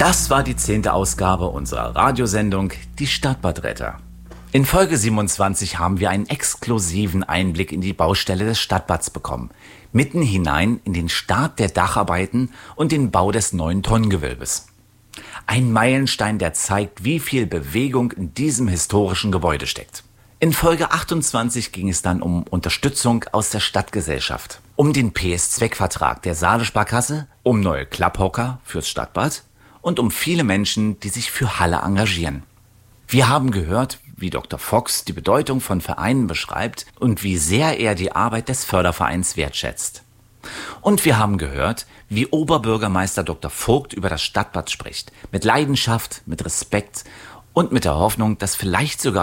Das war die 10. Ausgabe unserer Radiosendung Die Stadtbadretter. In Folge 27 haben wir einen exklusiven Einblick in die Baustelle des Stadtbads bekommen. Mitten hinein in den Start der Dacharbeiten und den Bau des neuen Tonnengewölbes. Ein Meilenstein, der zeigt, wie viel Bewegung in diesem historischen Gebäude steckt. In Folge 28 ging es dann um Unterstützung aus der Stadtgesellschaft, um den PS-Zweckvertrag der Saale-Sparkasse, um neue Klapphocker fürs Stadtbad und um viele Menschen, die sich für Halle engagieren. Wir haben gehört, wie Dr. Fox die Bedeutung von Vereinen beschreibt und wie sehr er die Arbeit des Fördervereins wertschätzt. Und wir haben gehört, wie Oberbürgermeister Dr. Vogt über das Stadtbad spricht, mit Leidenschaft, mit Respekt und mit der Hoffnung, dass vielleicht sogar